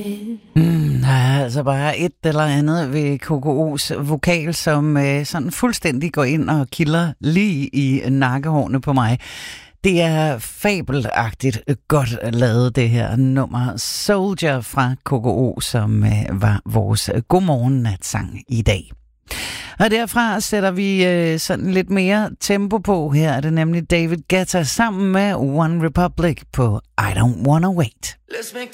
Der er altså bare et eller andet ved KKO's vokal, som sådan fuldstændig går ind og kilder lige i nakkehårene på mig. Det er fabelagtigt godt lavet, det her nummer Soldier fra KKO, som var vores godmorgen-natsang i dag. Og derfra sætter vi sådan lidt mere tempo på. Her er det nemlig David Guetta sammen med One Republic på I Don't Wanna Wait. Let's make